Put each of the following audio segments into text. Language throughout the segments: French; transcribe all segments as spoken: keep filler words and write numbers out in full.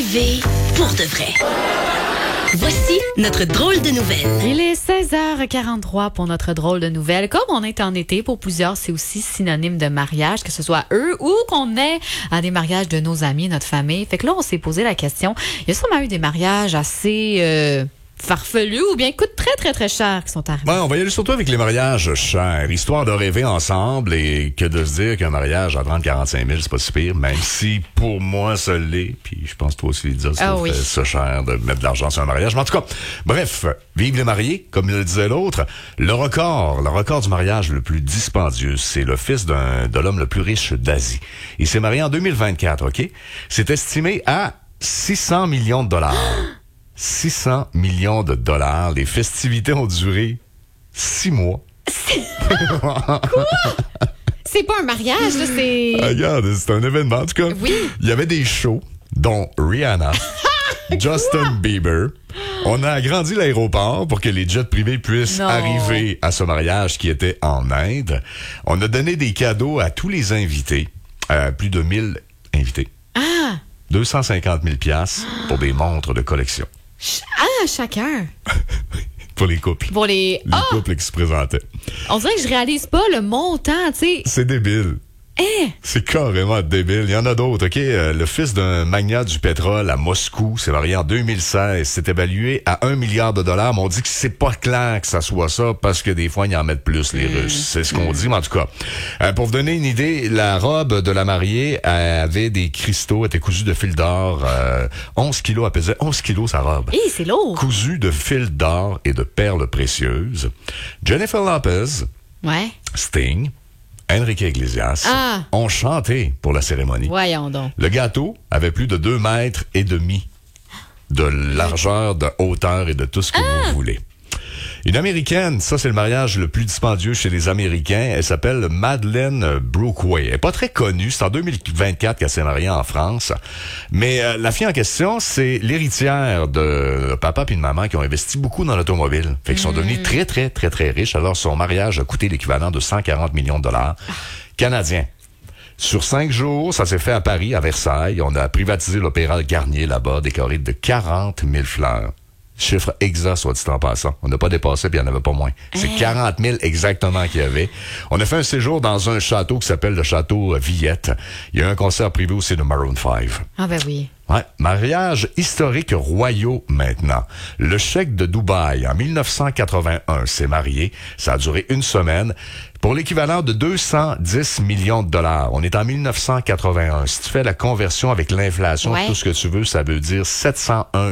arriver pour de vrai. Voici notre drôle de nouvelle. Il est seize heures quarante-trois pour notre drôle de nouvelle. Comme on est en été, pour plusieurs, c'est aussi synonyme de mariage, que ce soit eux ou qu'on ait à des mariages de nos amis, notre famille. Fait que là, on s'est posé la question, il y a sûrement eu des mariages assez... Euh farfelus ou bien coûtent très, très, très cher qui sont arrivés. Ouais, on va y aller surtout avec les mariages chers, histoire de rêver ensemble et que de se dire qu'un mariage à trente à quarante-cinq mille, c'est pas si pire, même si pour moi, ça l'est. Puis je pense toi aussi, Lydia, ça ah, fait oui. ça cher de mettre de l'argent sur un mariage. Mais en tout cas, bref, vive les mariés, comme le disait l'autre. Le record, le record du mariage le plus dispendieux, c'est le fils d'un, de l'homme le plus riche d'Asie. Il s'est marié en deux mille vingt-quatre, OK? C'est estimé à six cents millions de dollars. six cents millions de dollars. Les festivités ont duré six mois. Quoi? C'est pas un mariage, là, c'est... Ah, regarde, c'est un événement. En tout cas, oui. Il y avait des shows, dont Rihanna, Justin Bieber. On a agrandi l'aéroport pour que les jets privés puissent non. arriver à ce mariage qui était en Inde. On a donné des cadeaux à tous les invités, à plus de mille invités. Ah! deux cent cinquante mille dollars pour des montres de collection. Ah, chacun. Pour les couples. Pour les... Les oh! couples qui se présentaient. On dirait que je réalise pas le montant, tu sais. C'est débile. Eh! C'est carrément débile. Il y en a d'autres, OK? Euh, le fils d'un magnat du pétrole à Moscou s'est marié en deux mille seize. C'est évalué à un milliard de dollars, mais on dit que c'est pas clair que ça soit ça parce que des fois, ils en mettent plus, les mmh. Russes. C'est ce qu'on mmh. dit, mais en tout cas. Euh, pour vous donner une idée, la robe de la mariée avait des cristaux, était cousue de fil d'or. Euh, onze kilos, elle pesait onze kilos, sa robe. Hé, c'est lourd! Cousue de fil d'or et de perles précieuses. Jennifer Lopez. Ouais. Sting. Enrique Iglesias ah. ont chanté pour la cérémonie. Voyons donc. Le gâteau avait plus de deux mètres et demi de largeur, de hauteur et de tout ce que ah. vous voulez. Une Américaine, ça c'est le mariage le plus dispendieux chez les Américains. Elle s'appelle Madeleine Brookway. Elle est pas très connue. C'est en deux mille vingt-quatre qu'elle s'est mariée en France. Mais euh, la fille en question, c'est l'héritière de papa puis de maman qui ont investi beaucoup dans l'automobile. Fait qu'ils sont mmh. devenus très, très, très, très riches. Alors son mariage a coûté l'équivalent de cent quarante millions de dollars canadiens. Sur cinq jours, ça s'est fait à Paris, à Versailles. On a privatisé l'Opéra Garnier là-bas, décoré de quarante mille fleurs. Chiffre exact, soit dit en passant. On n'a pas dépassé, puis il n'y en avait pas moins. C'est hey. quarante mille exactement qu'il y avait. On a fait un séjour dans un château qui s'appelle le château Villette. Il y a eu un concert privé aussi de Maroon five. Ah ben oui. Ouais, mariage historique royaux maintenant. Le cheikh de Dubaï, en mille neuf cent quatre-vingt-un, s'est marié. Ça a duré une semaine. Pour l'équivalent de deux cent dix millions de dollars. On est en mille neuf cent quatre-vingt-un. Si tu fais la conversion avec l'inflation, ouais. tout ce que tu veux, ça veut dire sept cent un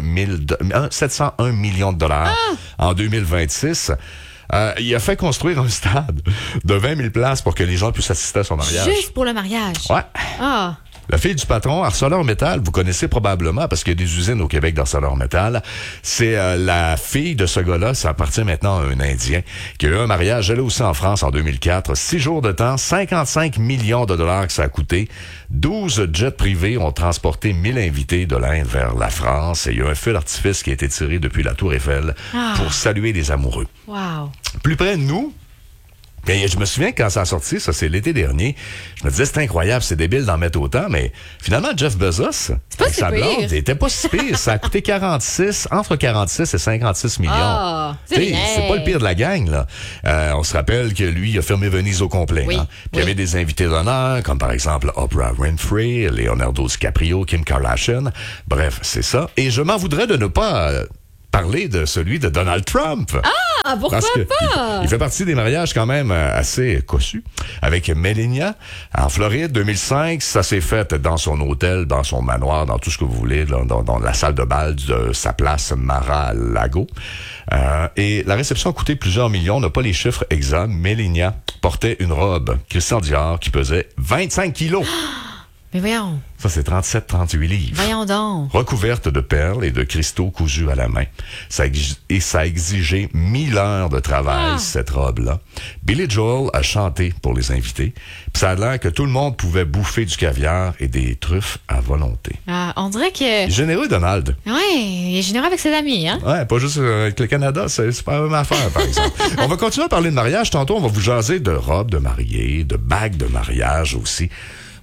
millions de dollars ah. en deux mille vingt-six. Euh, il a fait construire un stade de vingt mille places pour que les gens puissent assister à son mariage. Juste pour le mariage? Ouais. Ah. La fille du patron, ArcelorMittal, vous connaissez probablement parce qu'il y a des usines au Québec d'ArcelorMittal. C'est euh, la fille de ce gars-là, ça appartient maintenant à un Indien, qui a eu un mariage, elle aussi en France en deux mille quatre. Six jours de temps, cinquante-cinq millions de dollars que ça a coûté. douze jets privés ont transporté mille invités de l'Inde vers la France. Et il y a un feu d'artifice qui a été tiré depuis la Tour Eiffel ah. pour saluer les amoureux. Wow. Plus près de nous, et je me souviens quand ça a sorti, ça c'est l'été dernier, je me disais c'est incroyable, c'est débile d'en mettre autant, mais finalement Jeff Bezos, c'est pas avec si sa blonde, pire. il était pas si pire. Ça a coûté quarante-six, entre quarante-six et cinquante-six millions. Oh, c'est, c'est pas le pire de la gang, là. Euh, on se rappelle que lui, il a fermé Venise au complet. Oui, hein? Puis il oui. y avait des invités d'honneur, comme par exemple Oprah Winfrey, Leonardo DiCaprio, Kim Kardashian. Bref, c'est ça. Et je m'en voudrais de ne pas... Euh, parler de celui de Donald Trump. Ah, pourquoi Parce que pas? Il, il fait partie des mariages quand même assez cossus avec Melania en Floride, deux mille cinq. Ça s'est fait dans son hôtel, dans son manoir, dans tout ce que vous voulez, dans, dans, dans la salle de bal de sa place Mar-a-Lago. Euh, et la réception a coûté plusieurs millions. On n'a pas les chiffres exacts. Melania portait une robe Christian Dior qui pesait vingt-cinq kilos. Mais voyons. Ça, c'est trente-sept trente-huit livres. Voyons donc. Recouverte de perles et de cristaux cousus à la main. Ça exi- et ça a exigé mille heures de travail, ah. cette robe-là. Billy Joel a chanté pour les invités. Puis ça a l'air que tout le monde pouvait bouffer du caviar et des truffes à volonté. Ah, on dirait que... Généreux, Donald. Oui, il est généreux avec ses amis, hein? Ouais, pas juste avec le Canada, c'est, c'est pas la même affaire, par exemple. On va continuer à parler de mariage. Tantôt, on va vous jaser de robes de mariée, de bagues de mariage aussi.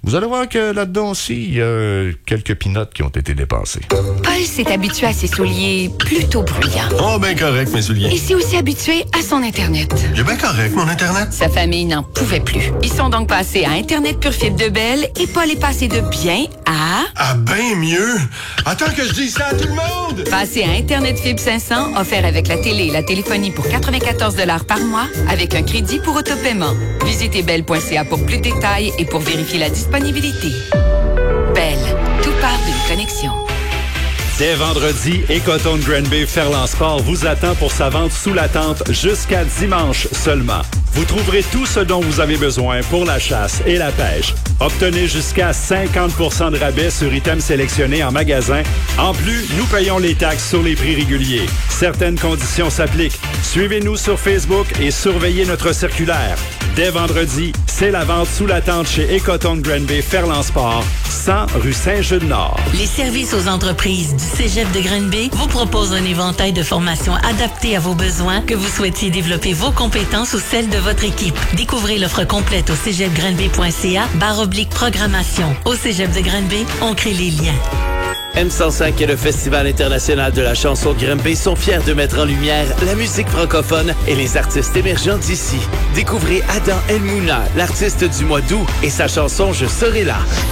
Vous allez voir que là-dedans aussi, il y a quelques pinottes qui ont été dépensées. Paul s'est habitué à ses souliers plutôt bruyants. Oh, ben correct, mes souliers. Il s'est aussi habitué à son Internet. Il est bien correct, mon Internet. Sa famille n'en pouvait plus. Ils sont donc passés à Internet Pure Fibre de Bell et Paul est passé de bien à... Ah, ben mieux. Attends que je dise ça à tout le monde. Passé à Internet Fibre cinq cents, offert avec la télé et la téléphonie pour quatre-vingt-quatorze dollars par mois, avec un crédit pour autopaiement. Visitez bell point c a pour plus de détails et pour vérifier la disponibilité. Bell, tout part d'une connexion. Dès vendredi, Ecotone Granby Ferland Sport vous attend pour sa vente sous la tente jusqu'à dimanche seulement. Vous trouverez tout ce dont vous avez besoin pour la chasse et la pêche. Obtenez jusqu'à cinquante pour cent de rabais sur items sélectionnés en magasin. En plus, nous payons les taxes sur les prix réguliers. Certaines conditions s'appliquent. Suivez-nous sur Facebook et surveillez notre circulaire. Dès vendredi, c'est la vente sous la tente chez Ecotone Granby Ferland Sport, cent rue Saint-Jude-Nord. Les services aux entreprises du Cégep de Granby vous proposent un éventail de formations adaptées à vos besoins, que vous souhaitiez développer vos compétences ou celles de votre équipe. Découvrez l'offre complète au cégep granby point c a barre oblique programmation. Au Cégep de Granby, on crée les liens. M cent cinq et le Festival international de la chanson de Granby sont fiers de mettre en lumière la musique francophone et les artistes émergents d'ici. Découvrez Adam El Mouna, l'artiste du mois d'août, et sa chanson « Je serai là ».